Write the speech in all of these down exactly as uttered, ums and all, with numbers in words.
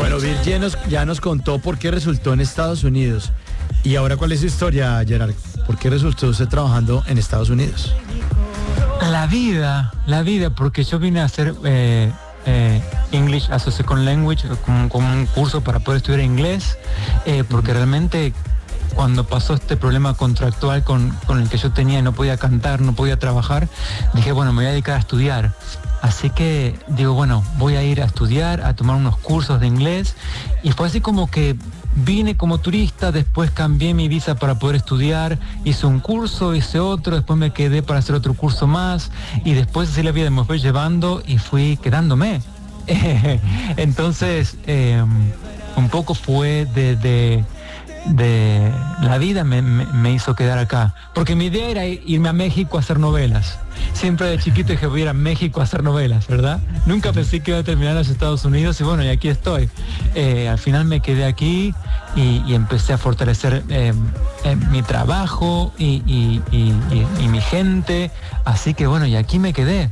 Bueno, Virgi ya nos, ya nos contó por qué resultó en Estados Unidos. Y ahora, ¿cuál es su historia, Gerard? ¿Por qué resultó usted trabajando en Estados Unidos? La vida, la vida, porque yo vine a hacer eh, eh, English as a Second Language, como, como un curso para poder estudiar inglés, eh, porque realmente cuando pasó este problema contractual con, con el que yo tenía y no podía cantar, no podía trabajar, dije, bueno, me voy a dedicar a estudiar. Así que digo, bueno, voy a ir a estudiar, a tomar unos cursos de inglés, y fue así como que vine como turista, después cambié mi visa para poder estudiar, hice un curso, hice otro, después me quedé para hacer otro curso más, y después así la vida me fue llevando y fui quedándome. Entonces, eh, un poco fue de... de de la vida me, me, me hizo quedar acá, porque mi idea era irme a México a hacer novelas. Siempre de chiquito dije voy a ir a México a hacer novelas, ¿verdad? Nunca pensé que iba a terminar en los Estados Unidos, y bueno, y aquí estoy. Eh, al final me quedé aquí y, y empecé a fortalecer eh, eh, mi trabajo y, y, y, y, y mi gente, así que bueno, y aquí me quedé.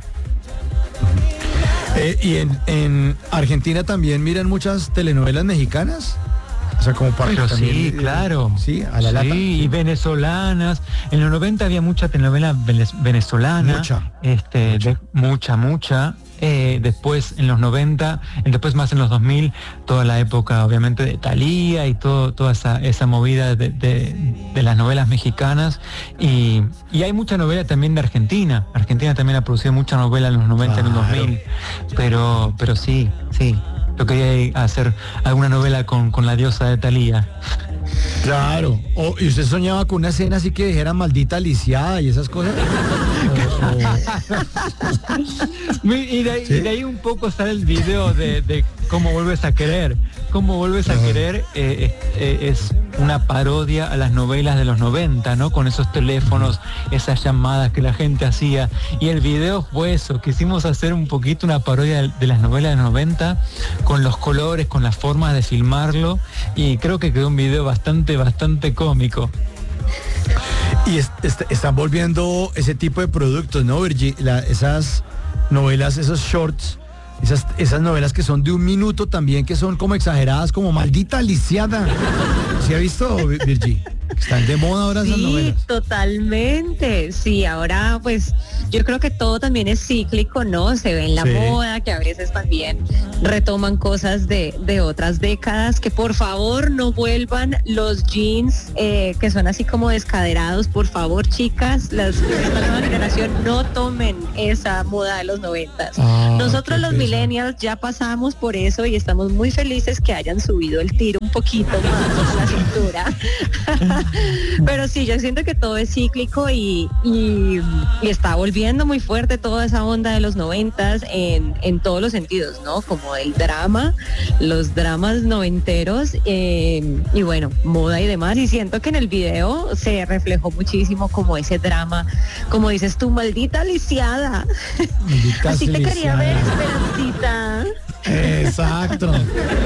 Eh, y en, en Argentina también miran muchas telenovelas mexicanas. O sea, como para Pero también, sí, eh, claro. Sí, a la sí, lata. y venezolanas. En los noventa había mucha telenovela venezolana. Mucha. Este, mucha. De, mucha, mucha. Eh, después en los noventa, después más en los dos mil, toda la época obviamente de Thalía y todo, toda esa, esa movida de, de, de las novelas mexicanas. Y, y hay mucha novela también de Argentina. Argentina también ha producido mucha novela en los noventa, claro. En los dos mil. Pero, pero sí, sí. Yo quería hacer alguna novela con, con la diosa de Thalía. Claro. O, ¿y usted soñaba con una escena así que dijera maldita lisiada y esas cosas? O, o... y, de ahí, ¿sí? Y de ahí un poco sale el video de, de cómo vuelves a querer. Cómo vuelves a querer eh, eh, es una parodia a las novelas de los noventa, ¿no? Con esos teléfonos, esas llamadas que la gente hacía. Y el video fue eso, quisimos hacer un poquito una parodia de, de las novelas de los noventa, con los colores, con las formas de filmarlo, y creo que quedó un video bastante, bastante cómico. Y es, est están volviendo ese tipo de productos, ¿no, Virgi? La, esas novelas, esos shorts, esas, esas novelas que son de un minuto también, que son como exageradas, como maldita lisiada. ¿Sí ha visto, Virgi? Están de moda ahora esas sí, novelas. Sí, totalmente. Sí, ahora pues yo creo que todo también es cíclico, ¿no? Se ve en la sí. moda, que a veces también retoman cosas de, de otras décadas, que por favor no vuelvan los jeans eh, que son así como descaderados, por favor, chicas, las, esta nueva generación no tomen esa moda de los noventas. Ah, Nosotros los millennials ya pasamos por eso y estamos muy felices que hayan subido el tiro un poquito más a la cintura. Pero sí, yo siento que todo es cíclico y, y, y está volviendo muy fuerte toda esa onda de los noventas en, en todos los sentidos, ¿no? Como el drama, los dramas noventeros eh, y bueno, moda y demás. Y siento que en el video se reflejó muchísimo como ese drama, como dices tú, maldita lisiada. Maldita Así te lisiada. Quería ver, Esperancita. Exacto.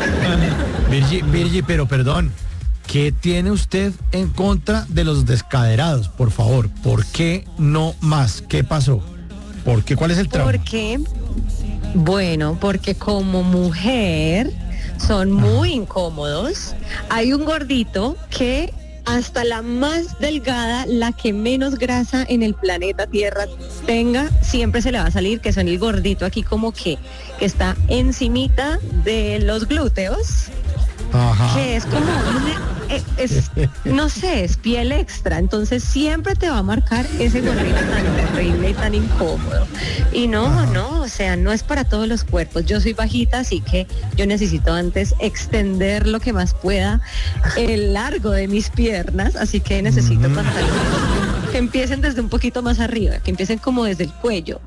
Virgi, Virgi, pero perdón. ¿Qué tiene usted en contra de los descaderados? Por favor, ¿por qué no más? ¿Qué pasó? ¿Por qué? ¿Cuál es el trauma? Porque, bueno, porque como mujer son muy incómodos. Hay un gordito que hasta la más delgada, la que menos grasa en el planeta Tierra tenga, siempre se le va a salir, que son el gordito aquí como que, que está encimita de los glúteos. Ajá. Que es como una, es, no sé, es piel extra, entonces siempre te va a marcar ese gordito tan horrible y tan incómodo. Y no, Ajá. no, o sea, no es para todos los cuerpos. Yo soy bajita, así que yo necesito antes extender lo que más pueda el largo de mis piernas, así que necesito uh-huh. pantalones que empiecen desde un poquito más arriba, que empiecen como desde el cuello.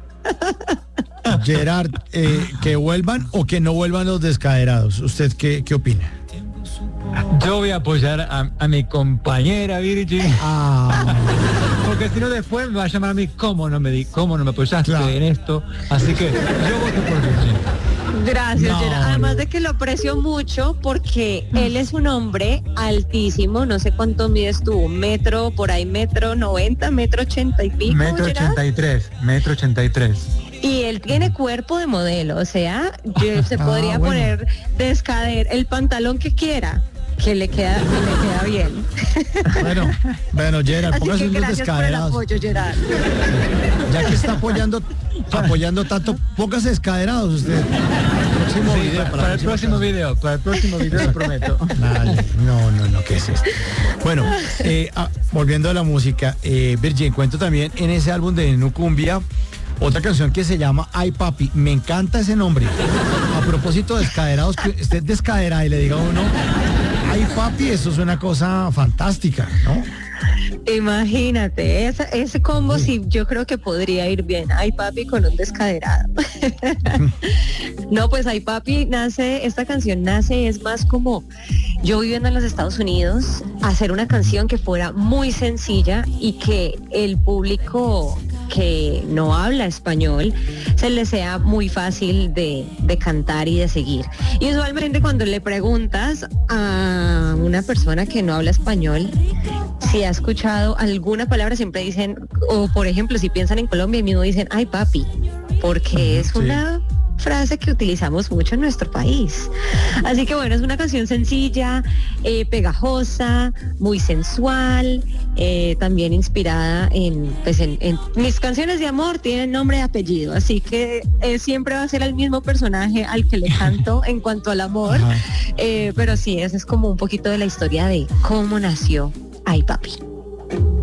Gerard, eh, que vuelvan o que no vuelvan los descaderados. ¿Usted qué, qué opina? Yo voy a apoyar a, a mi compañera Virgi. Ah. Porque si no después me va a llamar a mí, ¿cómo no me di, cómo no me apoyaste claro. en esto? Así que yo voto por Virgi. Gracias, no, Gerard. Además de que lo aprecio mucho porque él es un hombre altísimo, no sé cuánto mides tú, metro, por ahí metro noventa, metro ochenta y pico. Metro ochenta y tres, metro ochenta y tres. Y él tiene cuerpo de modelo, o sea, yo- se Ah, podría bueno. poner descader el pantalón que quiera, que le queda, que le queda bien. Bueno, bueno, Gerard, Así póngase que unos gracias por el descaderados. apoyo, Gerard. Ya que está apoyando, apoyando tanto, póngase descaderados usted. Próximo Sí, video, para, para el próximo clase. video, para el próximo video lo prometo. Vale, no, no, no, ¿qué es esto? Bueno, eh, ah, volviendo a la música, eh, Virgin, encuentro también en ese álbum de Nucumbia otra canción que se llama Ay Papi. Me encanta ese nombre. A propósito de descaderados, que esté descaderada y le diga a uno, Ay Papi, eso es una cosa fantástica, ¿no? Imagínate, esa- ese combo sí. Yo creo que podría ir bien. Ay papi con un descaderado. No, pues Ay papi nace, esta canción nace, es más como yo viviendo en los Estados Unidos, hacer una canción que fuera muy sencilla y que el público que no habla español se le sea muy fácil de, de cantar y de seguir. Y usualmente cuando le preguntas a una persona que no habla español si ha escuchado alguna palabra, siempre dicen, o por ejemplo, si piensan en Colombia, mismo dicen, ay papi, porque es Sí. una frase que utilizamos mucho en nuestro país. Así que bueno, es una canción sencilla, eh, pegajosa, muy sensual, eh, también inspirada en, pues en, en mis canciones de amor tienen nombre y apellido, así que eh, siempre va a ser el mismo personaje al que le canto en cuanto al amor, Ajá. eh, pero sí, esa es como un poquito de la historia de cómo nació Ay Papi.